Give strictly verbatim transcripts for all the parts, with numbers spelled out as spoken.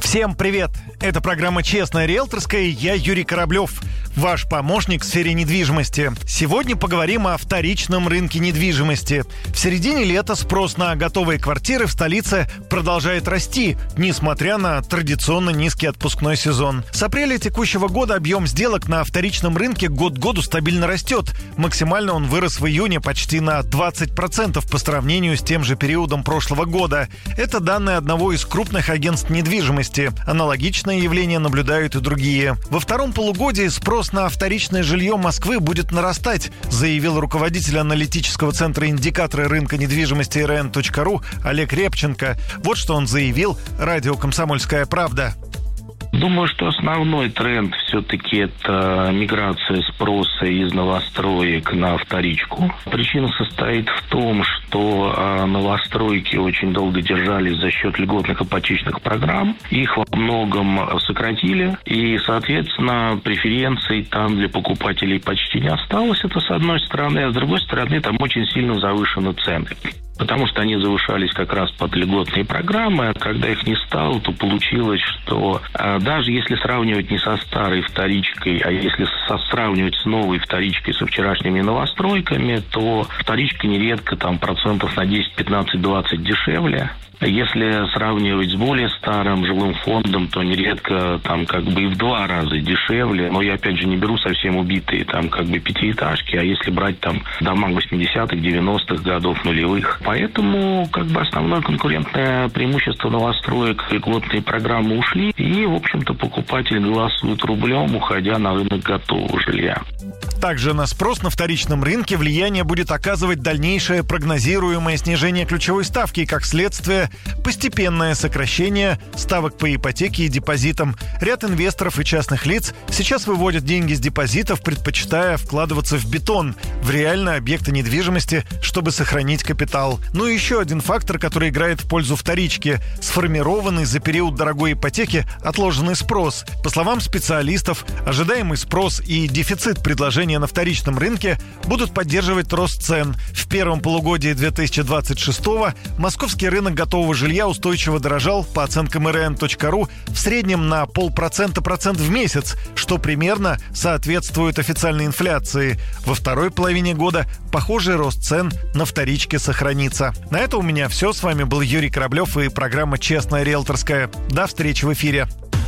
Всем привет! Это программа «Честная риэлторская», и я Юрий Кораблев, ваш помощник в сфере недвижимости. Сегодня поговорим о вторичном рынке недвижимости. В середине лета спрос на готовые квартиры в столице продолжает расти, несмотря на традиционно низкий отпускной сезон. С апреля текущего года объем сделок на вторичном рынке год к году стабильно растет. Максимально он вырос в июне почти на двадцать процентов по сравнению с тем же периодом прошлого года. Это данные одного из крупных агентств недвижимости. Аналогичное явление наблюдают и другие. Во втором полугодии спрос на вторичное жилье Москвы будет нарастать, заявил руководитель аналитического центра индикаторы рынка недвижимости эр эн точка ру Олег Репченко. Вот что он заявил радио «Комсомольская правда». Думаю, что основной тренд все-таки это миграция спроса из новостроек на вторичку. Причина состоит в том, что новостройки очень долго держались за счет льготных ипотечных программ. Их во многом сократили, и, соответственно, преференций там для покупателей почти не осталось. Это с одной стороны, а с другой стороны, там очень сильно завышены цены. Потому что они завышались как раз под льготные программы, а когда их не стало, то получилось, что а, даже если сравнивать не со старой вторичкой, а если со, сравнивать с новой вторичкой, со вчерашними новостройками, то вторичка нередко там процентов на десять, пятнадцать, двадцать дешевле. Если сравнивать с более старым жилым фондом, то нередко там как бы и в два раза дешевле. Но я опять же не беру совсем убитые там как бы пятиэтажки, а если брать там дома восьмидесятых, девяностых годов, нулевых. Поэтому как бы основное конкурентное преимущество новостроек, льготные программы ушли. И, в общем-то, покупатель голосует рублем, уходя на рынок готового жилья. Также на спрос на вторичном рынке влияние будет оказывать дальнейшее прогнозируемое снижение ключевой ставки, как следствие постепенное сокращение ставок по ипотеке и депозитам. Ряд инвесторов и частных лиц сейчас выводят деньги с депозитов, предпочитая вкладываться в бетон, в реальные объекты недвижимости, чтобы сохранить капитал. Ну и еще один фактор, который играет в пользу вторички – сформированный за период дорогой ипотеки отложенный спрос. По словам специалистов, ожидаемый спрос и дефицит предложения на вторичном рынке будут поддерживать рост цен. В первом полугодии две тысячи двадцать шестого московский рынок готового жилья устойчиво дорожал, по оценкам эр эн точка ру, в среднем на полпроцента процент в месяц, что примерно соответствует официальной инфляции. Во второй половине года похожий рост цен на вторичке сохранится. На это у меня все. С вами был Юрий Кораблев и программа «Честная риэлторская». До встречи в эфире.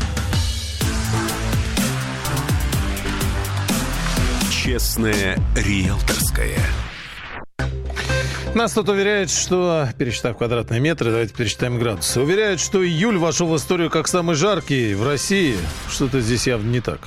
Честная риэлторская. Нас тут уверяют, что, пересчитав квадратные метры, давайте пересчитаем градусы, уверяют, что июль вошел в историю как самый жаркий в России. Что-то здесь явно не так.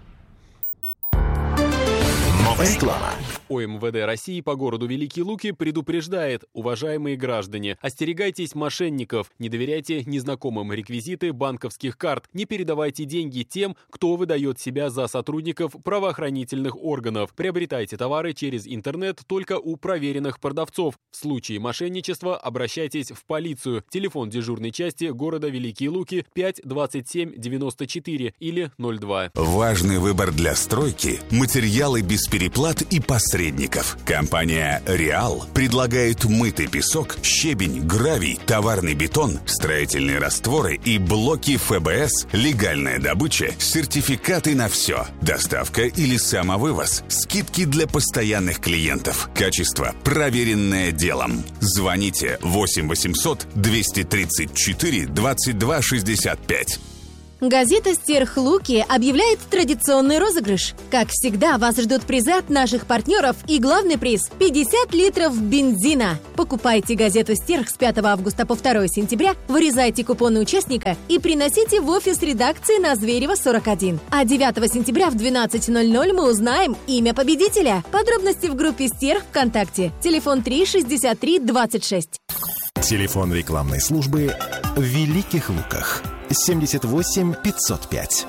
Реклама. о эм вэ дэ России по городу Великие Луки предупреждает: уважаемые граждане, остерегайтесь мошенников, не доверяйте незнакомым реквизиты банковских карт, не передавайте деньги тем, кто выдает себя за сотрудников правоохранительных органов, приобретайте товары через интернет только у проверенных продавцов. В случае мошенничества обращайтесь в полицию. Телефон дежурной части города Великие Луки пять двадцать семь девяносто четыре или ноль два. Важный выбор для стройки – материалы без переплат и посредников. Посредников. Компания «Реал» предлагает мытый песок, щебень, гравий, товарный бетон, строительные растворы и блоки эф бэ эс, легальная добыча, сертификаты на все, доставка или самовывоз, скидки для постоянных клиентов, качество, проверенное делом. Звоните восемь восемьсот двести тридцать четыре двадцать два шестьдесят пять. Газета «Стерх Луки» объявляет традиционный розыгрыш. Как всегда, вас ждут призы от наших партнеров и главный приз – пятьдесят литров бензина. Покупайте газету «Стерх» с пятого августа по второе сентября, вырезайте купоны участника и приносите в офис редакции на Зверева сорок один. А девятого сентября в двенадцать ноль ноль мы узнаем имя победителя. Подробности в группе «Стерх» ВКонтакте. Телефон три шестьдесят три двадцать шесть. Телефон рекламной службы в Великих Луках. семьдесят восемь пятьсот пять.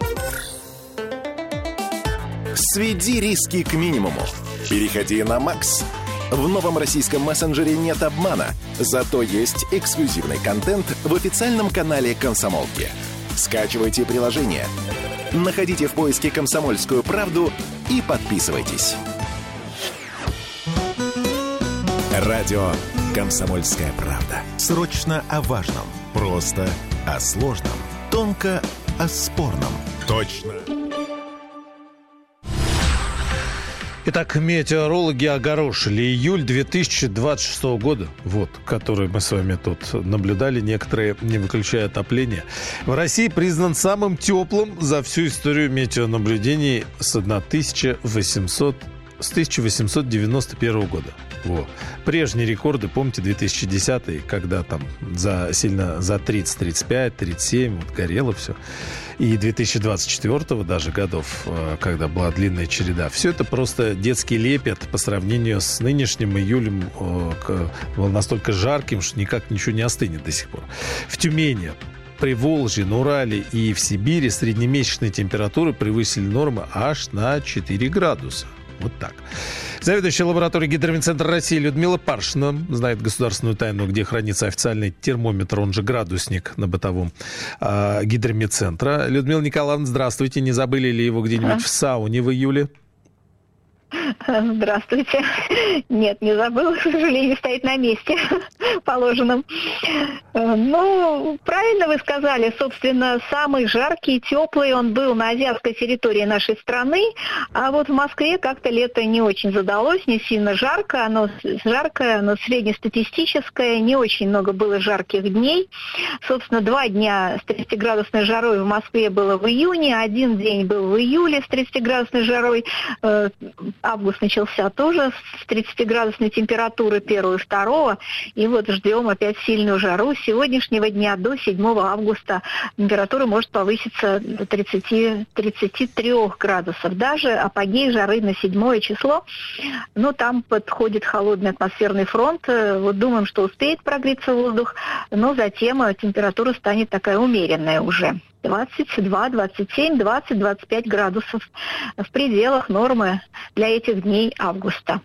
Сведи риски к минимуму. Переходи на Макс. В новом российском мессенджере нет обмана, зато есть эксклюзивный контент в официальном канале «Комсомолки». Скачивайте приложение, находите в поиске «Комсомольскую правду» и подписывайтесь. Радио «Комсомольская правда». Срочно о важном, просто о сложном. Тонко о спорном. Точно. Итак, метеорологи огорошили июль две тысячи двадцать шестого года, вот, который мы с вами тут наблюдали, некоторые не выключая отопление, в России признан самым теплым за всю историю метеонаблюдений с тысяча восемьсот девяносто первого года. Во. Прежние рекорды, помните, две тысячи десятый, когда там за, сильно за тридцать, тридцать пять, тридцать семь вот, горело все. И две тысячи двадцать четвёртого даже годов, когда была длинная череда. Все это просто детский лепет по сравнению с нынешним июлем. Был настолько жарким, что никак ничего не остынет до сих пор. В Тюмени, Приволжье, на Урале и в Сибири среднемесячные температуры превысили нормы аж на четыре градуса. Вот так. Заведующая лабораторией Гидрометцентра России Людмила Паршина знает государственную тайну, где хранится официальный термометр, он же градусник на бытовом э, Гидрометцентра. Людмила Николаевна, здравствуйте. Не забыли ли его где-нибудь в сауне в июле? Здравствуйте. Нет, не забыла, к сожалению, стоит на месте положенном. Ну, правильно вы сказали, собственно, самый жаркий, теплый он был на азиатской территории нашей страны, а вот в Москве как-то лето не очень задалось, не сильно жарко, оно жаркое, оно среднестатистическое, не очень много было жарких дней. Собственно, два дня с тридцатиградусной жарой в Москве было в июне, один день был в июле с тридцатиградусной жарой. Август начался тоже с тридцатиградусной температуры первого и второго, и вот ждем опять сильную жару. С сегодняшнего дня до седьмого августа температура может повыситься до тридцати, тридцати трёх градусов. Даже апогей жары на седьмое число, но там подходит холодный атмосферный фронт. Вот думаем, что успеет прогреться воздух, но затем температура станет такая умеренная уже. двадцать два, двадцать семь, двадцать, двадцать пять градусов в пределах нормы для этих дней августа.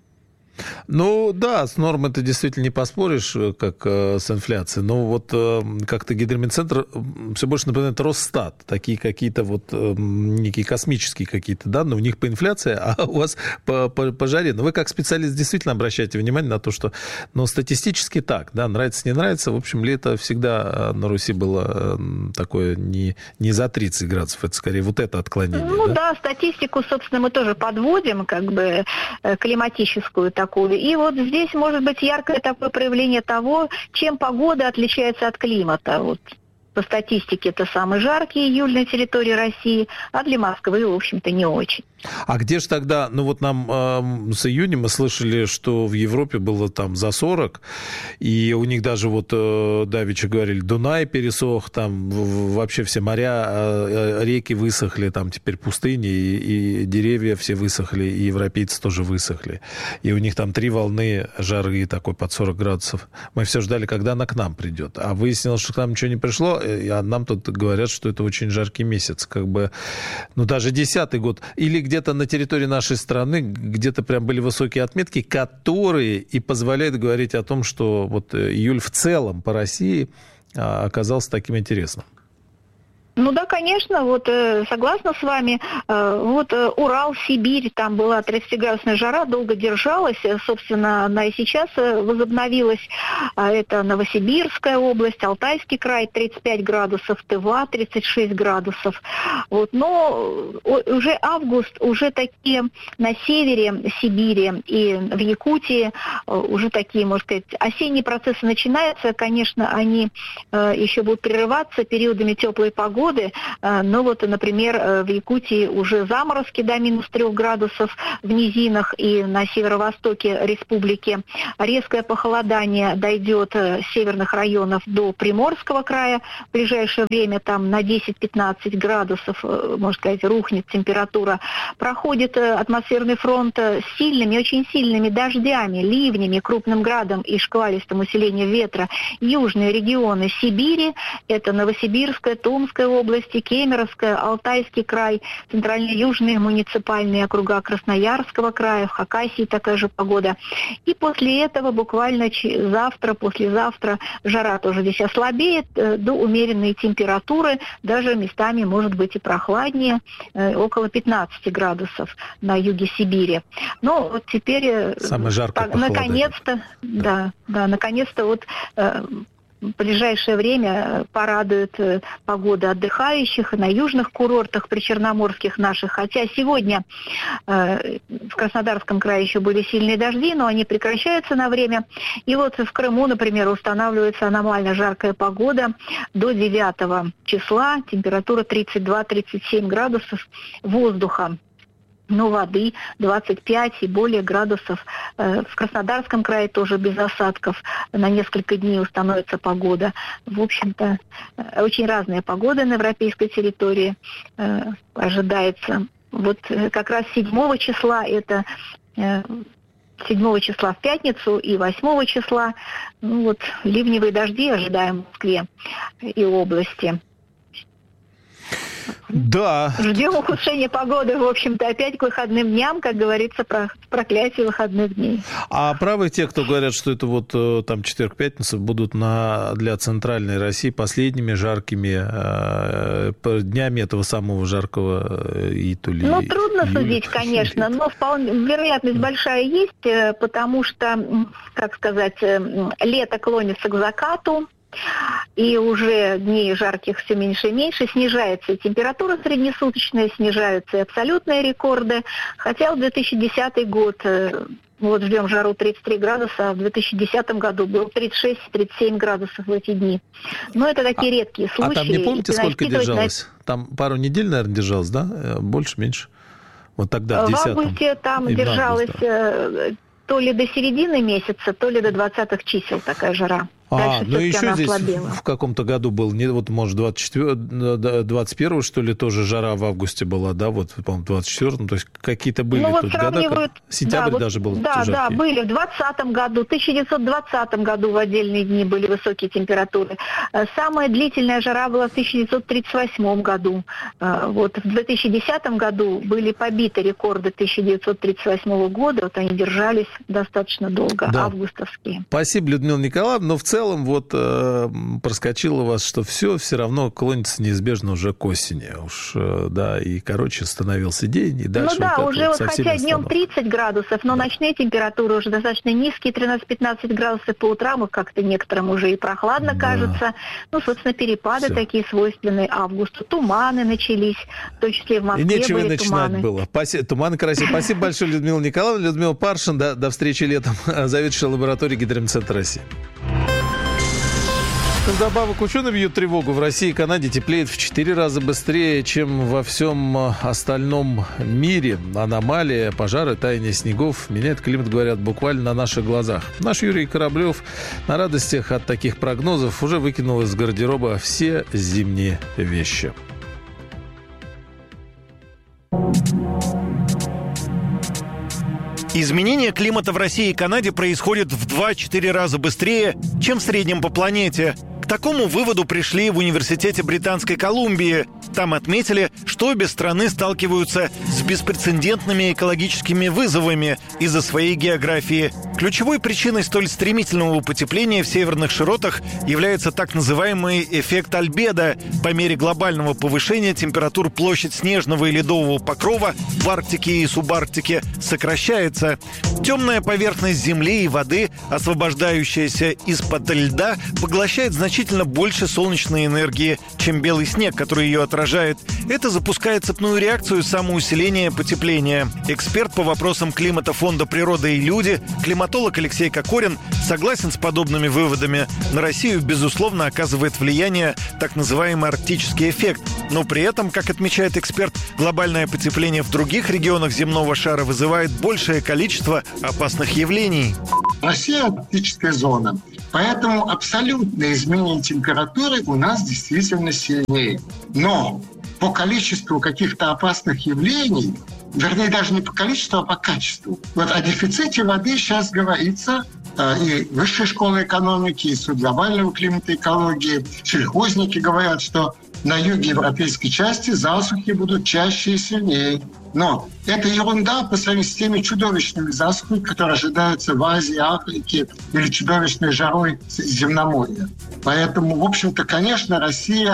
Ну да, с нормой ты действительно не поспоришь, как э, с инфляцией, но вот э, как-то Гидрометцентр все больше напоминает Росстат, такие какие-то вот э, некие космические какие-то данные, у них по инфляции, а у вас по, по, по жаре. Но вы как специалист действительно обращаете внимание на то, что, ну, статистически так, да, нравится, не нравится, в общем, лето всегда на Руси было такое не, не за тридцать градусов, это скорее вот это отклонение. Ну да, да, статистику, собственно, мы тоже подводим, как бы климатическую такую. И вот здесь может быть яркое такое проявление того, чем погода отличается от климата. Вот по статистике это самый жаркий июль на территории России, а для Москвы, в общем-то, не очень. А где же тогда, ну вот нам э, с июня мы слышали, что в Европе было там за сорок, и у них даже вот э, давеча говорили, Дунай пересох, там в, вообще все моря, э, реки высохли, там теперь пустыни, и, и деревья все высохли, и европейцы тоже высохли. И у них там три волны жары такой под сорок градусов. Мы все ждали, когда она к нам придет. А выяснилось, что к нам ничего не пришло, а нам тут говорят, что это очень жаркий месяц. Как бы, ну даже десятый год. Или где-то на территории нашей страны, где-то прям были высокие отметки, которые и позволяют говорить о том, что вот июль в целом по России оказался таким интересным. Ну да, конечно, вот согласна с вами. Вот Урал, Сибирь, там была тридцатиградусная жара, долго держалась. Собственно, она и сейчас возобновилась. Это Новосибирская область, Алтайский край, тридцать пять градусов, Тыва, тридцать шесть градусов. Вот. Но уже август, уже такие на севере Сибири и в Якутии, уже такие, можно сказать, осенние процессы начинаются. Конечно, они еще будут прерываться периодами теплой погоды. Но вот, например, в Якутии уже заморозки до минус трех градусов в низинах и на северо-востоке республики. Резкое похолодание дойдет с северных районов до Приморского края. В ближайшее время там на десять-пятнадцать градусов, можно сказать, рухнет температура. Проходит атмосферный фронт с сильными, очень сильными дождями, ливнями, крупным градом и шквалистым усилением ветра. Южные регионы Сибири, это Новосибирская, Томская области, Кемеровская, Алтайский край, центрально-южные муниципальные округа Красноярского края, в Хакасии такая же погода. И после этого буквально завтра, послезавтра жара тоже здесь ослабеет до умеренной температуры, даже местами может быть и прохладнее, около пятнадцати градусов на юге Сибири. Но вот теперь самое жаркое так, наконец-то, да, да, наконец-то вот в ближайшее время порадует погода отдыхающих на южных курортах причерноморских наших. Хотя сегодня э, в Краснодарском крае еще были сильные дожди, но они прекращаются на время. И вот в Крыму, например, устанавливается аномально жаркая погода. До девятого числа температура тридцать два - тридцать семь градусов воздуха. Но воды двадцать пять и более градусов. В Краснодарском крае тоже без осадков. На несколько дней установится погода. В общем-то, очень разная погода на европейской территории ожидается. Вот как раз седьмого числа, это седьмого числа в пятницу и восьмого числа, ну вот, ливневые дожди ожидаем в Москве и области. Да. Ждем ухудшения погоды, в общем-то, опять к выходным дням, как говорится, про проклятие выходных дней. А правы те, кто говорят, что это вот там четверг-пятница будут на, для центральной России последними жаркими э, днями этого самого жаркого июля? Ну, трудно июля, судить, конечно, но вполне, вероятность большая есть, потому что, как сказать, лето клонится к закату. И уже дней жарких все меньше и меньше, снижается и температура среднесуточная, снижаются и абсолютные рекорды. Хотя в две тысячи десятый год, вот ждем жару тридцать три градуса, а в две тысячи десятом году был тридцать шесть - тридцать семь градусов в эти дни. Но это такие редкие случаи. А там не помните, сколько держалось? На... Там пару недель, наверное, держалось, да? Больше, меньше? Вот тогда, в десятом. В августе там держалось то ли до середины месяца, то ли до двадцатых чисел такая жара. А, ну еще здесь ослабела. В каком-то году был, не, вот, может, двадцать четвёртого, двадцать первого, что ли, тоже жара в августе была, да, вот, по-моему, в двадцать четвёртом, то есть какие-то были ну, тут вот года, как... сентябрь да, даже был Да, жаркий. Да, были в двадцатом году, в тысяча девятьсот двадцатом году в отдельные дни были высокие температуры. Самая длительная жара была в тысяча девятьсот тридцать восьмом году. Вот, в две тысячи десятом году были побиты рекорды тысяча девятьсот тридцать восьмого года, вот они держались достаточно долго, да. Августовские. Спасибо, Людмила Николаевна, но в целом вот проскочило у вас, что все все равно клонится неизбежно уже к осени. Уж, да, и короче становился день, и дальше ну да, вот уже вот вот хотя днем тридцать градусов, но да. Ночные температуры уже достаточно низкие, тринадцать-пятнадцать градусов по утрам, и как-то некоторым уже и прохладно да. кажется. Ну, собственно, перепады все. Такие свойственные августу. Туманы начались, в том числе в Москве и нечего были начинать туманы. Было. Паси... Туманы красивые. Спасибо большое, Людмила Николаевна. Людмила Паршин, до, до встречи летом, заведующая лабораторией Гидромедцентра России. Вдобавок, ученые бьют тревогу. В России и Канаде теплеет в четыре раза быстрее, чем во всем остальном мире. Аномалия, пожары, таяние снегов меняет климат, говорят, буквально на наших глазах. Наш Юрий Кораблев на радостях от таких прогнозов уже выкинул из гардероба все зимние вещи. Изменение климата в России и Канаде происходит в два-четыре раза быстрее, чем в среднем по планете. К такому выводу пришли в Университете Британской Колумбии. Там отметили, что обе страны сталкиваются с беспрецедентными экологическими вызовами из-за своей географии. Ключевой причиной столь стремительного потепления в северных широтах является так называемый эффект альбедо. По мере глобального повышения температур площадь снежного и ледового покрова в Арктике и субарктике сокращается. Темная поверхность земли и воды, освобождающаяся из-под льда, поглощает значительно больше солнечной энергии, чем белый снег, который ее отражает. Это запускает цепную реакцию самоусиления потепления. Эксперт по вопросам климата Фонда «Природа и люди», климатолог Алексей Кокорин, согласен с подобными выводами. На Россию, безусловно, оказывает влияние так называемый арктический эффект. Но при этом, как отмечает эксперт, глобальное потепление в других регионах земного шара вызывает большее количество опасных явлений. Россия – арктическая зона. Поэтому абсолютное изменение температуры у нас действительно сильнее. Но по количеству каких-то опасных явлений, вернее, даже не по количеству, а по качеству. Вот о дефиците воды сейчас говорится и высшей школы экономики, и суд глобального климата и экологии. Сельхозники говорят, что на юге европейской части засухи будут чаще и сильнее. Но это ерунда по сравнению с теми чудовищными засухами, которые ожидаются в Азии, Африке или чудовищной жарой Земноморья. Поэтому, в общем-то, конечно, Россия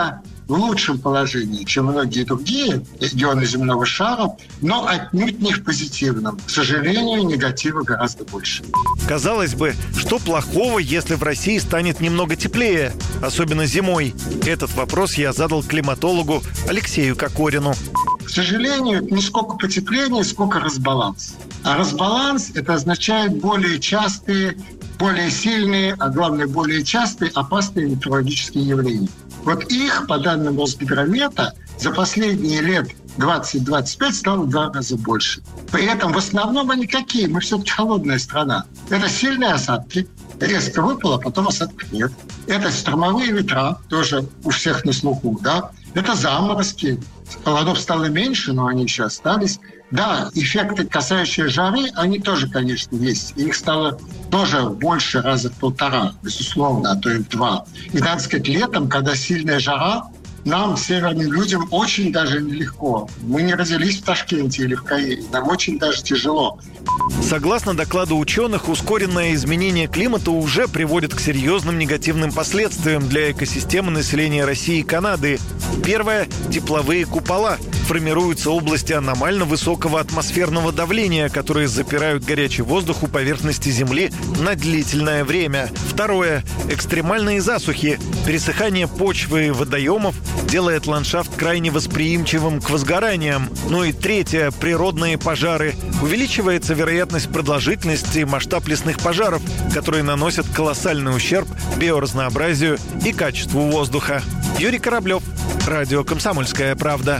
в лучшем положении, чем многие другие регионы земного шара, но отнюдь не в позитивном. К сожалению, негатива гораздо больше. Казалось бы, что плохого, если в России станет немного теплее, особенно зимой? Этот вопрос я задал климатологу Алексею Кокорину. К сожалению, это не сколько потепление, сколько разбаланс. А разбаланс – это означает более частые, более сильные, а главное, более частые опасные метеорологические явления. Вот их, по данным Росгидромета, за последние лет двадцать-двадцать пять стало в два раза больше. При этом в основном они какие? Мы все-таки холодная страна. Это сильные осадки. Резко выпало, а потом осадков нет. Это штормовые ветра, тоже у всех на слуху, да. Это заморозки. Холодов стало меньше, но они еще остались. Да, эффекты, касающие жары, они тоже, конечно, есть. Их стало тоже больше раза в полтора, безусловно, а то и в два. И, надо сказать, летом, когда сильная жара, нам, северным людям, очень даже нелегко. Мы не родились в Ташкенте или в Каире. Нам очень даже тяжело. Согласно докладу ученых, ускоренное изменение климата уже приводит к серьезным негативным последствиям для экосистемы населения России и Канады. Первое – тепловые купола. Формируются области аномально высокого атмосферного давления, которые запирают горячий воздух у поверхности Земли на длительное время. Второе – экстремальные засухи. Пересыхание почвы и водоемов делает ландшафт крайне восприимчивым к возгораниям. Ну и третье – природные пожары. Увеличивается вероятность продолжительности и масштаб лесных пожаров, которые наносят колоссальный ущерб биоразнообразию и качеству воздуха. Юрий Кораблев, радио «Комсомольская правда».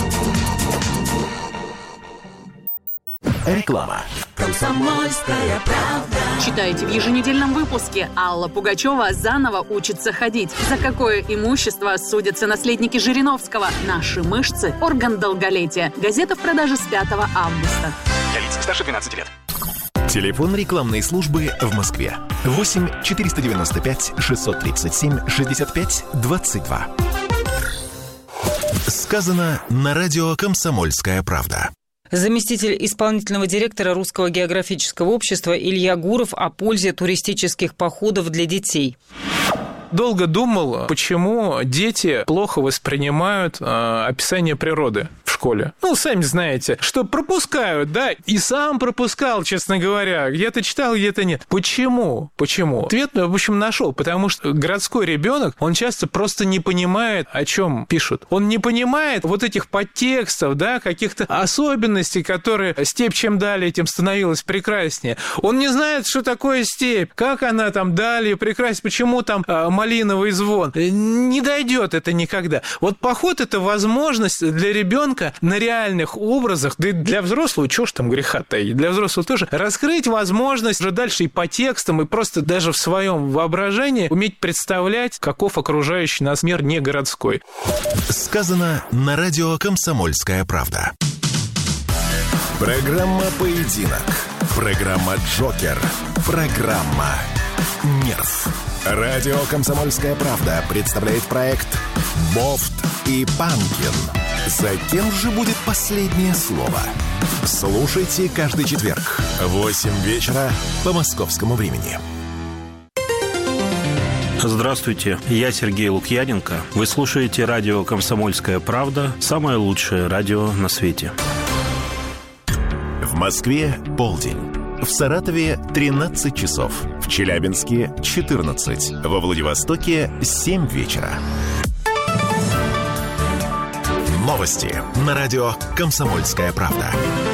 Реклама. «Комсомольская правда». Читайте в еженедельном выпуске. Алла Пугачева заново учится ходить. За какое имущество судятся наследники Жириновского? Наши мышцы – орган долголетия. Газета в продаже с пятого августа. Для лиц старше двенадцати лет. Телефон рекламной службы в Москве. восемь четыреста девяносто пять шестьсот тридцать семь шестьдесят пять двадцать два. Сказано на радио «Комсомольская правда». Заместитель исполнительного директора Русского географического общества Илья Гуров о пользе туристических походов для детей. Долго думал, почему дети плохо воспринимают э, описание природы в школе. Ну, сами знаете, что пропускают, да, и сам пропускал, честно говоря. Где-то читал, где-то нет. Почему? Почему? Ответ, в общем, нашел, потому что городской ребенок, он часто просто не понимает, о чем пишут. Он не понимает вот этих подтекстов, да, каких-то особенностей, которые степь чем далее, тем становилась прекраснее. Он не знает, что такое степь, как она там далее прекраснее, почему там э, малиновый звон. Не дойдет это никогда. Вот поход – это возможность для ребенка на реальных образах, да и для взрослого, чего ж там греха таить, для взрослого тоже, раскрыть возможность уже дальше и по текстам, и просто даже в своем воображении уметь представлять, каков окружающий нас мир не городской. Сказано на радио «Комсомольская правда». Программа «Поединок». Программа «Джокер». Программа «Нерв». Радио «Комсомольская правда» представляет проект «Бофт и Панкин». За кем же будет последнее слово? Слушайте каждый четверг в восемь вечера по московскому времени. Здравствуйте, я Сергей Лукьяненко. Вы слушаете радио «Комсомольская правда», самое лучшее радио на свете. В Москве полдень. В Саратове тринадцать часов. В Челябинске четырнадцать. Во Владивостоке семь вечера. Новости на радио «Комсомольская правда».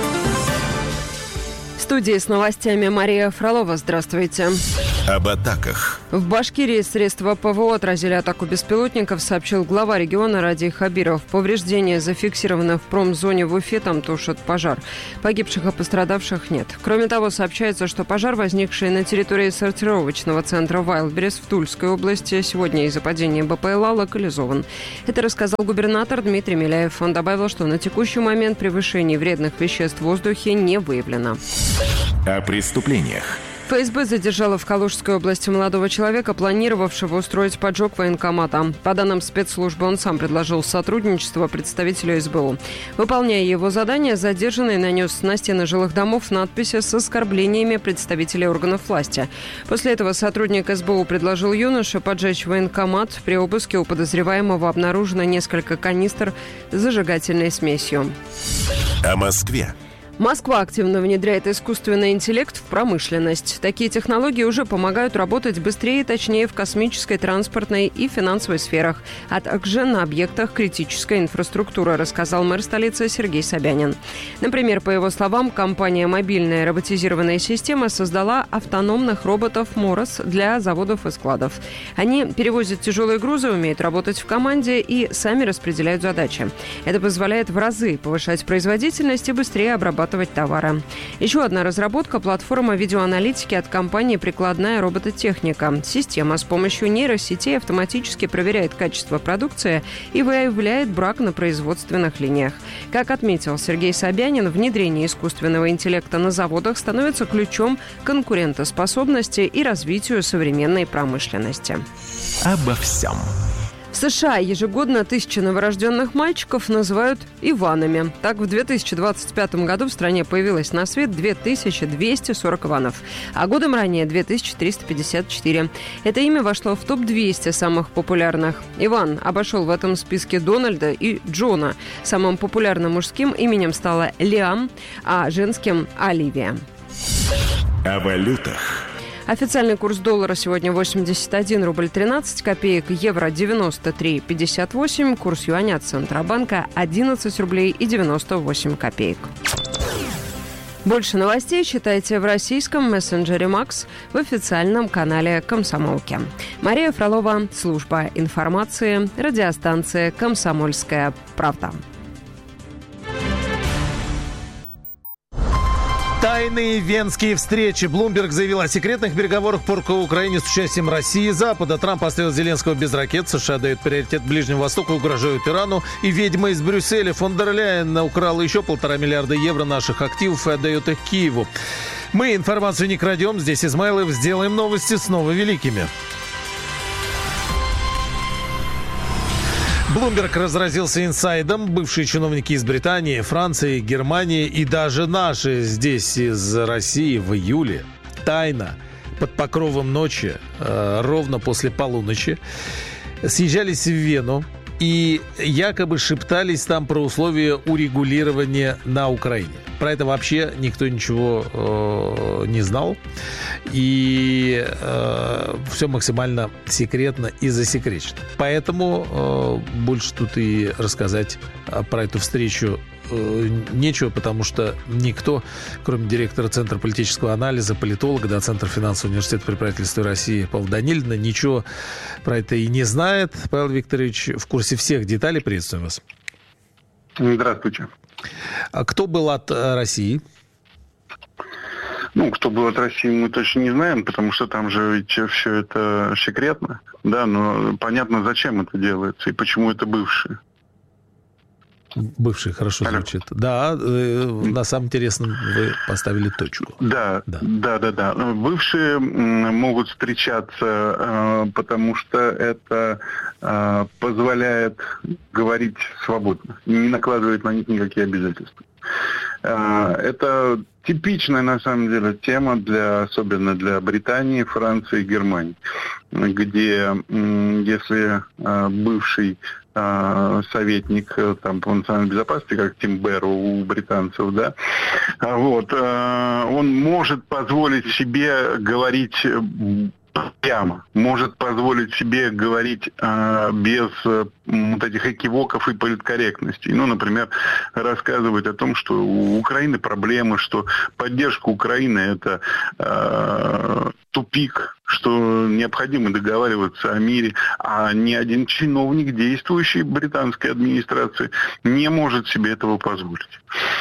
В студии с новостями Мария Фролова. Здравствуйте. Об атаках. В Башкирии средства ПВО отразили атаку беспилотников, сообщил глава региона Радий Хабиров. Повреждения зафиксированы в промзоне в Уфе, там тушат пожар. Погибших и пострадавших нет. Кроме того, сообщается, что пожар, возникший на территории сортировочного центра «Вайлдберрис» в Тульской области, сегодня из-за падения БПЛА локализован. Это рассказал губернатор Дмитрий Миляев. Он добавил, что на текущий момент превышений вредных веществ в воздухе не выявлено. О преступлениях, эф эс бэ задержала в Калужской области молодого человека, планировавшего устроить поджог военкомата. По данным спецслужбы, он сам предложил сотрудничество представителю эс бэ у. Выполняя его задание, задержанный нанес на стены жилых домов надписи с оскорблениями представителей органов власти. После этого сотрудник эс бэ у предложил юноше поджечь военкомат. При обыске у подозреваемого обнаружено несколько канистр с зажигательной смесью. О Москве. Москва активно внедряет искусственный интеллект в промышленность. Такие технологии уже помогают работать быстрее и точнее в космической, транспортной и финансовой сферах, а также на объектах критической инфраструктуры, рассказал мэр столицы Сергей Собянин. Например, по его словам, компания «Мобильная роботизированная система» создала автономных роботов «Морос» для заводов и складов. Они перевозят тяжелые грузы, умеют работать в команде и сами распределяют задачи. Это позволяет в разы повышать производительность и быстрее обрабатывать товара. Еще одна разработка – платформа видеоаналитики от компании «Прикладная робототехника». Система с помощью нейросетей автоматически проверяет качество продукции и выявляет брак на производственных линиях. Как отметил Сергей Собянин, внедрение искусственного интеллекта на заводах становится ключом к конкурентоспособности и развитию современной промышленности. Обо всем. В США ежегодно тысячи новорожденных мальчиков называют Иванами. Так, в две тысячи двадцать пятом году в стране появилось на свет две тысячи двести сорок Иванов, а годом ранее две тысячи триста пятьдесят четыре. Это имя вошло в топ двести самых популярных. Иван обошел в этом списке Дональда и Джона. Самым популярным мужским именем стала Лиам, а женским – Оливия. О валютах. Официальный курс доллара сегодня восемьдесят один рубль тринадцать копеек, евро девяносто три пятьдесят восемь, курс юаня от Центробанка одиннадцать рублей и девяносто восемь копеек. Больше новостей читайте в российском мессенджере Макс в официальном канале «Комсомолки». Мария Фролова, служба информации, радиостанция «Комсомольская правда». Тайные венские встречи. Блумберг заявил о секретных переговорах по Украине с участием России и Запада. Трамп оставил Зеленского без ракет. США дают приоритет Ближнему Востоку и угрожают Ирану. И ведьма из Брюсселя фон дер Ляйен украла еще полтора миллиарда евро наших активов и отдает их Киеву. Мы информацию не крадем. Здесь Измайлов. Сделаем новости снова великими. Блумберг разразился инсайдом. Бывшие чиновники из Британии, Франции, Германии и даже наши здесь из России в июле тайно под покровом ночи, э, ровно после полуночи, съезжались в Вену и якобы шептались там про условия урегулирования на Украине. Про это вообще никто ничего э, не знал. И э, все максимально секретно и засекречено. Поэтому э, больше тут и рассказать про эту встречу э, нечего, потому что никто, кроме директора Центра политического анализа, политолога, доцентра финансового университета при правительстве России Павла Данилина, ничего про это и не знает. Павел Викторович в курсе всех деталей. Приветствую вас. Здравствуйте. А кто был от России? Ну, кто был от России, мы точно не знаем, потому что там же ведь все это секретно. Да, но понятно, зачем это делается и почему это бывшие. Бывшие хорошо Алло. звучит. Да, э, на самом интересном вы поставили точку. Да, да, да, да, да. Бывшие могут встречаться, э, потому что это э, позволяет говорить свободно, не накладывает на них никакие обязательства. Э, это типичная, на самом деле, тема, для, особенно для Британии, Франции и Германии, где, если э, бывший э, советник там, по национальной безопасности, как Тим Берроу у британцев, да, вот, э, он может позволить себе говорить прямо, может позволить себе говорить э, без э, вот этих экивоков и политкорректностей. Ну, например, рассказывать о том, что у Украины проблемы, что поддержка Украины – это э, тупик, что необходимо договариваться о мире, а ни один чиновник действующей британской администрации не может себе этого позволить.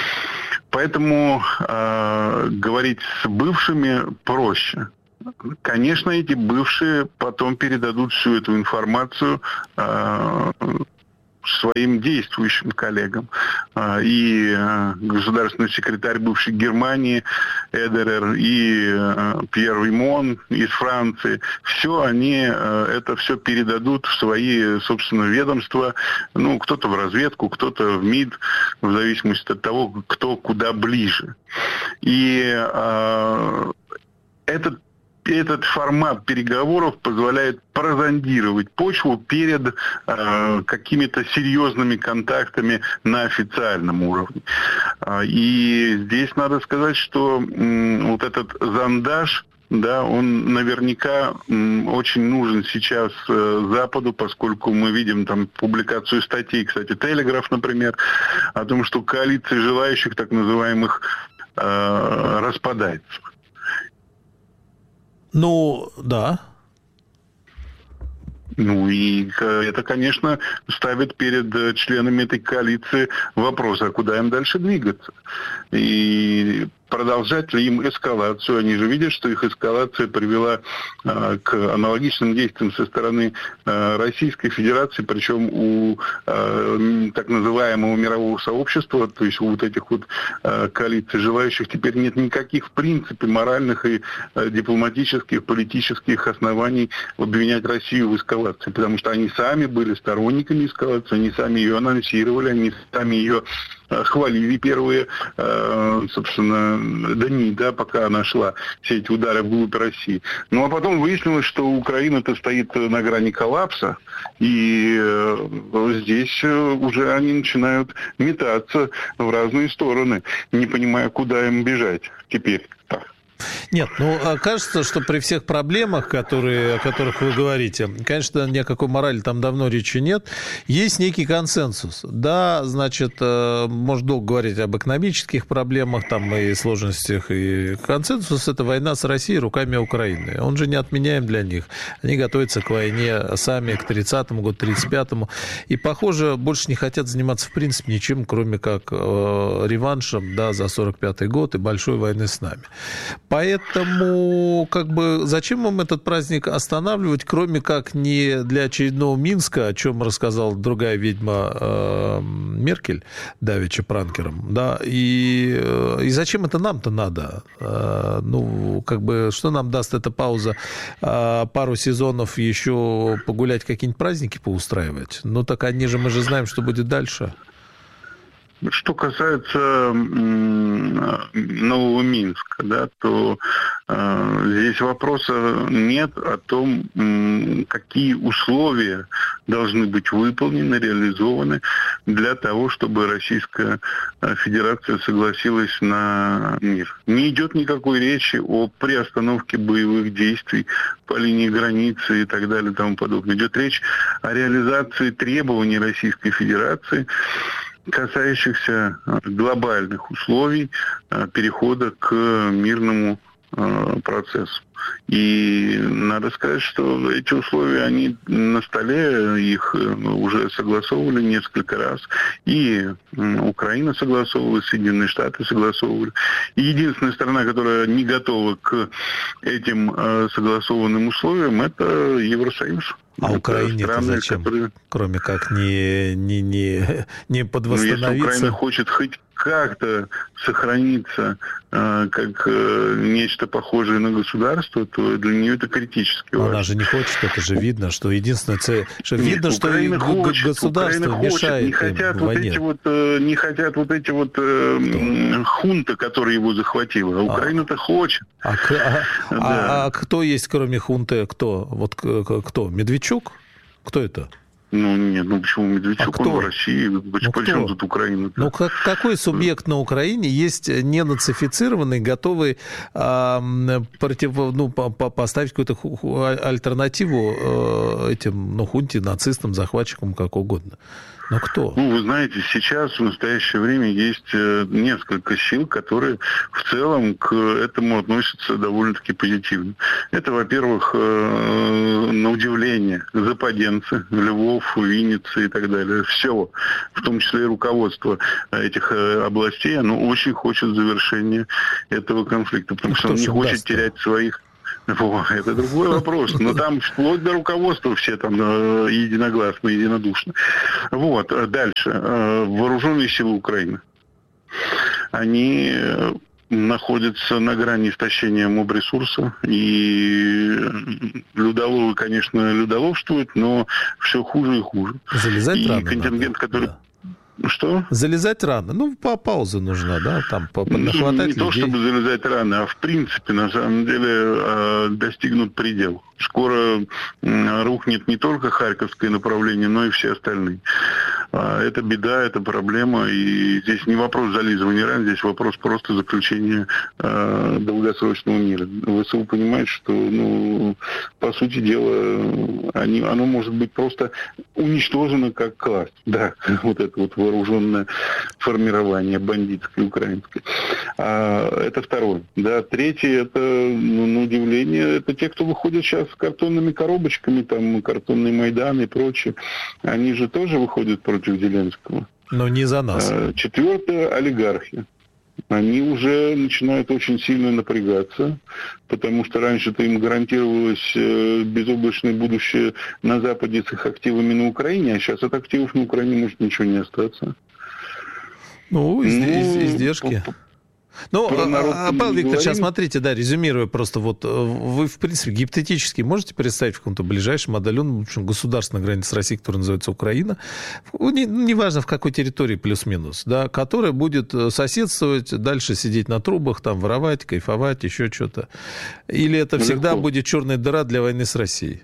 Поэтому э, говорить с бывшими проще. Конечно, эти бывшие потом передадут всю эту информацию э, своим действующим коллегам. и государственный секретарь бывшей Германии Эдерер, и Пьер Вимон из Франции. Все они это все передадут в свои, собственно, ведомства. Ну, кто-то в разведку, кто-то в МИД, в зависимости от того, кто куда ближе. И э, этот Этот формат переговоров позволяет прозондировать почву перед э, какими-то серьезными контактами на официальном уровне. И здесь надо сказать, что э, вот этот зондаж, да, он наверняка м, очень нужен сейчас э, Западу, поскольку мы видим там публикацию статей, кстати, Телеграф, например, о том, что коалиция желающих, так называемых, э, распадается. Ну, да. Ну и это, конечно, ставит перед членами этой коалиции вопрос, а куда им дальше двигаться? И продолжать ли им эскалацию? Они же видят, что их эскалация привела э, к аналогичным действиям со стороны э, Российской Федерации, причем у э, так называемого мирового сообщества, то есть у вот этих вот э, коалиций желающих, теперь нет никаких, в принципе, моральных и э, дипломатических, политических оснований обвинять Россию в эскалации, потому что они сами были сторонниками эскалации, они сами ее анонсировали, они сами ее хвалили первые, собственно, дни, да, пока она шла, все эти удары вглубь России. Ну, а потом выяснилось, что Украина-то стоит на грани коллапса, и здесь уже они начинают метаться в разные стороны, не понимая, куда им бежать теперь. Нет, ну, кажется, что при всех проблемах, которые, о которых вы говорите, конечно, никакой морали там давно речи нет, есть некий консенсус. Да, значит, можно долго говорить об экономических проблемах там и сложностях, и консенсус – это война с Россией руками Украины. Он же не отменяем для них. Они готовятся к войне сами к тридцатому году, тридцать пятому, и, похоже, больше не хотят заниматься, в принципе, ничем, кроме как э, реваншем, да, за сорок пятый год и большой войны с нами. Поэтому, как бы, зачем им этот праздник останавливать, кроме как не для очередного Минска, о чем рассказала другая ведьма э, Меркель, давеча пранкером, да, и, э, и зачем это нам-то надо? Э, ну, как бы, что нам даст эта пауза? Э, пару сезонов еще погулять, какие-нибудь праздники поустраивать? Ну, так они же, мы же знаем, что будет дальше. Что касается Нового Минска, да, то э, здесь вопроса нет о том, м, какие условия должны быть выполнены, реализованы для того, чтобы Российская Федерация согласилась на мир. Не идет никакой речи о приостановке боевых действий по линии границы и так далее и тому подобное. Идет речь о реализации требований Российской Федерации, касающихся глобальных условий перехода к мирному процессу. И надо сказать, что эти условия, они на столе, их уже согласовывали несколько раз. И Украина согласовывала, Соединенные Штаты согласовывали. И единственная страна, которая не готова к этим согласованным условиям, это Евросоюз. А это Украине-то страны, зачем? Которые... Кроме как не, не, не, не подвосстановиться. Ну, если Украина хочет хоть как-то сохраниться э, как э, нечто похожее на государство, то для нее это критически важно. Она же не хочет, это же видно, что единственная цель... Что Нет, видно, Украина что хочет, государство Украина мешает не хотят им в вот войне. эти вот, э, не хотят вот эти вот э, хунта, которая его захватила. А Украина-то хочет. А, а, да. а, а кто есть, кроме хунты, кто? Вот кто? Медведчук? Кто это? Ну, нет, ну почему Медведчук, а он в России, ну, причем тут Украина? Ну, как, какой субъект на Украине есть ненацифицированный, готовый а, против, ну, по, по, поставить какую-то альтернативу а, этим, ну, хунте, нацистам, захватчикам, как угодно? Но кто? Ну, вы знаете, сейчас в настоящее время есть несколько сил, которые в целом к этому относятся довольно-таки позитивно. Это, во-первых, на удивление, западенцы, Львов, Винница и так далее. Все, в том числе и руководство этих областей, оно очень хочет завершения этого конфликта, потому что оно не хочет терять своих Во, это другой вопрос. Но там вплоть до руководства все там единогласно, единодушно. Вот, дальше. Вооруженные силы Украины. Они находятся на грани истощения моб-ресурса. И людоловы, конечно, людоловствуют, но все хуже и хуже. Залезать и рано контингент, надо. который... Да. Что? Залезать рано. Ну, по пауза нужна, да, там, по, по, нахватать Не людей. то, чтобы залезать рано, а в принципе, на самом деле, э, достигнут предел. Скоро э, рухнет не только Харьковское направление, но и все остальные. Э, это беда, это проблема, и здесь не вопрос зализывания ран, здесь вопрос просто заключения э, долгосрочного мира. ВСУ понимает, что, ну, по сути дела, они, оно может быть просто уничтожено как класс. Да, вот это вот вооруженное формирование бандитское, украинское. А, это второе. Да, третье, это, ну, на удивление, это те, кто выходит сейчас с картонными коробочками, там, картонные Майданы и прочее. Они же тоже выходят против Зеленского. Но не за нас. А, четвертое, олигархи. Они уже начинают очень сильно напрягаться, потому что раньше-то им гарантировалось безоблачное будущее на Западе с их активами на Украине, а сейчас от активов на Украине может ничего не остаться. Ну, из- из- издержки. Ну, а, Павел Викторович, сейчас смотрите, да, резюмируя просто, вот вы, в принципе, гипотетически можете представить в каком-то ближайшем отдаленном, в общем, государственной границе России, которая называется Украина, не, неважно в какой территории плюс-минус, да, которая будет соседствовать, дальше сидеть на трубах, там, воровать, кайфовать, еще что-то. Или это всегда Легко. будет черная дыра для войны с Россией?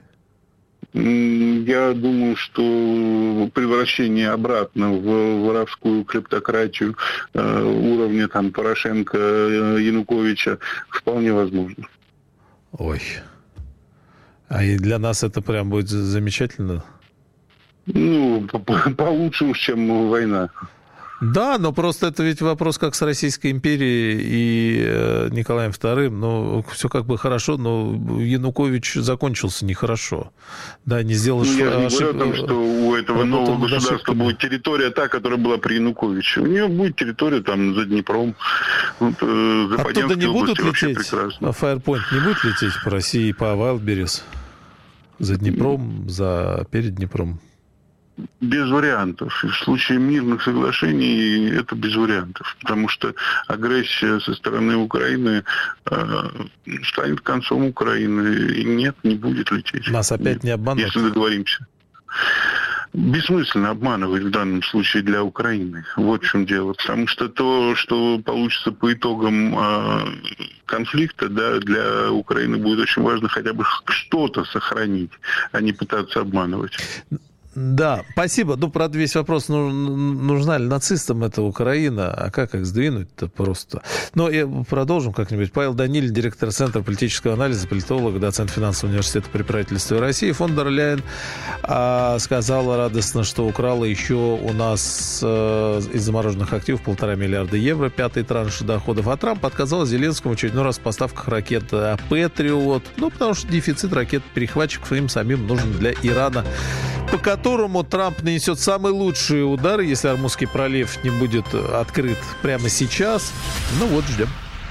Я думаю, что превращение обратно в воровскую клептократию э, уровня там, Порошенко, э, Януковича вполне возможно. Ой. А и для нас это прям будет замечательно? Ну, получше уж, чем война. Да, но просто это ведь вопрос как с Российской империей и э, Николаем вторым. Ну, все как бы хорошо, но Янукович закончился нехорошо. Да, не сделал Ну, я не ошиб... говорю о том, что у этого Работал нового над государства ошибками. будет территория та, которая была при Януковиче. У нее будет территория там за Днепром. Вот, э, Оттуда не будут вообще лететь? прекрасно. А Firepoint не будет лететь по России, по Wildberries? За Днепром, за перед Днепром? Без вариантов. И в случае мирных соглашений это без вариантов. Потому что агрессия со стороны Украины э, станет концом Украины. И нет, не будет лететь. Нас опять Нет, не обманут? Если договоримся. Бессмысленно обманывать в данном случае для Украины. Вот в чем дело. Потому что то, что получится по итогам э, конфликта, да, для Украины будет очень важно хотя бы что-то сохранить, а не пытаться обманывать. Да, спасибо. Ну, правда, весь вопрос, ну, нужна ли нацистам эта Украина, а как их сдвинуть-то просто. Но и продолжим как-нибудь. Павел Данилин, директор Центра политического анализа, политолог, доцент финансового университета при правительстве России. Фон дер Ляйен а, сказала радостно, что украла еще у нас а, из замороженных активов полтора миллиарда евро, пятый транш доходов. А Трамп отказал Зеленскому в очередной раз в поставках ракет «Патриот». Ну, потому что дефицит ракет-перехватчиков им самим нужен для Ирана, по которому Трамп нанесет самые лучшие удары, если Ормузский пролив не будет открыт прямо сейчас. Ну вот, ждем.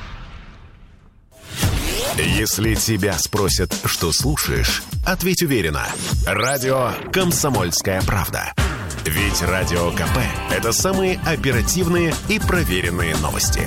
Если тебя спросят, что слушаешь, ответь уверенно. Радио «Комсомольская правда». Ведь Радио КП – это самые оперативные и проверенные новости.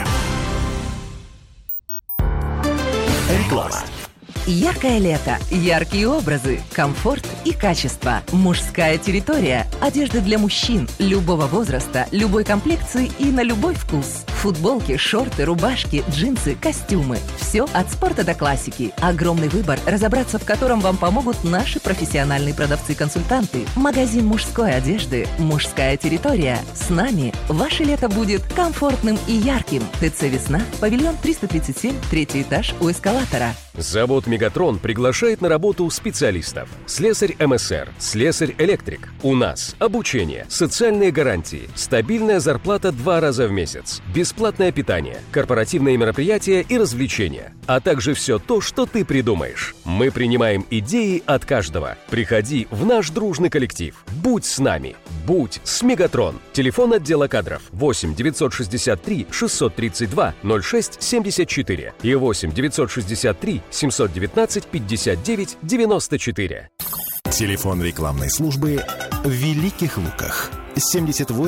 Реклама. Яркое лето, яркие образы, комфорт и качество. Мужская территория. Одежда для мужчин любого возраста, любой комплекции и на любой вкус. Футболки, шорты, рубашки, джинсы, костюмы. Все от спорта до классики. Огромный выбор, разобраться в котором вам помогут наши профессиональные продавцы-консультанты. Магазин мужской одежды «Мужская территория». С нами ваше лето будет комфортным и ярким. ТЦ «Весна», павильон триста тридцать семь, третий этаж у эскалатора. Завод «Мегатрон» приглашает на работу специалистов. Слесарь эм эс эр, слесарь-электрик. У нас обучение, социальные гарантии, стабильная зарплата два раза в месяц, бесплатное питание, корпоративные мероприятия и развлечения, а также все то, что ты придумаешь. Мы принимаем идеи от каждого. Приходи в наш дружный коллектив. Будь с нами. Будь с «Мегатрон». Телефон отдела кадров восемь девятьсот шестьдесят три шестьсот тридцать два ноль шесть семьдесят четыре и восемь девятьсот шестьдесят три семьсот девятнадцать пятьдесят девять девяносто четыре. Телефон рекламной службы в Великих Луках. семьдесят восемь